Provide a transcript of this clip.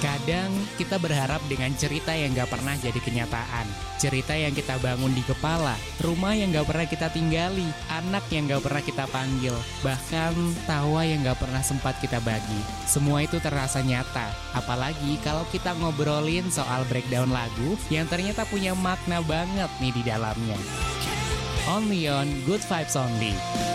Kadang kita berharap dengan cerita yang gak pernah jadi kenyataan. Cerita yang kita bangun di kepala, rumah yang gak pernah kita tinggali, anak yang gak pernah kita panggil, bahkan tawa yang gak pernah sempat kita bagi. Semua itu terasa nyata, apalagi kalau kita ngobrolin soal breakdown lagu yang ternyata punya makna banget nih di dalamnya. Only on Good Vibes Only.